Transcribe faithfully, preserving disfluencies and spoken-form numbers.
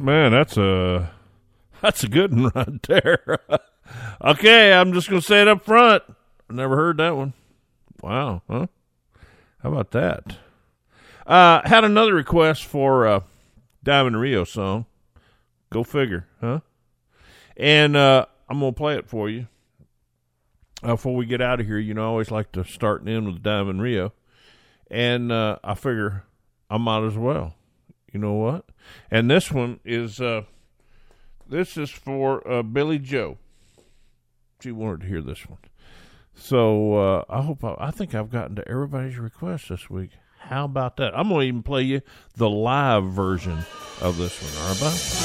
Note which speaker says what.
Speaker 1: Man, that's a that's a good one right there. Okay, I'm just going to say it up front. I never heard that one. Wow, huh? How about that? Uh, had another request for a Diamond Rio song. Go figure, huh? And uh, I'm going to play it for you. Uh, before we get out of here, you know, I always like to start and end with Diamond Rio. And uh, I figure I might as well. You know what? And this one is, uh, this is for uh, Billy Joe. She wanted to hear this one. So uh, I hope, I, I think I've gotten to everybody's request this week. How about that? I'm going to even play you the live version of this one. All right, bye.